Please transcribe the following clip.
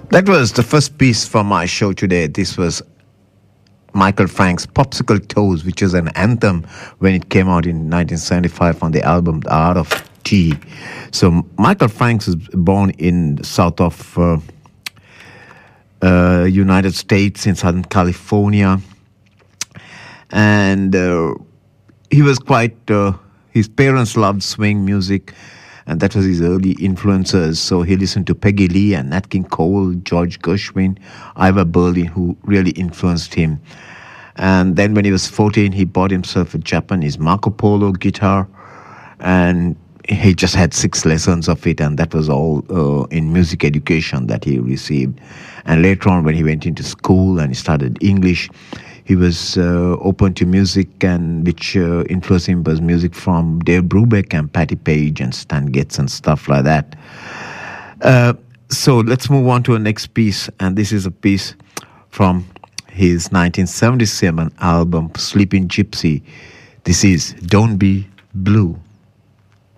That was the first piece from my show today. This was Michael Frank's Popsicle Toes, which is an anthem when it came out in 1975 on the album The Art of Tea. So Michael Franks was born in the south of United States in Southern California. And he was quite, his parents loved swing music, and that was his early influences. So he listened to Peggy Lee and Nat King Cole, George Gershwin, Ivor Berlin, who really influenced him. And then when he was 14, he bought himself a Japanese Marco Polo guitar, and he just had 6 lessons of it, and that was all in music education that he received. And later on, when he went into school and he started English, he was open to music, and which influenced him was music from Dave Brubeck and Patti Page and Stan Getz and stuff like that. So let's move on to our next piece, and this is a piece from his 1977 album, Sleeping Gypsy. This is Don't Be Blue.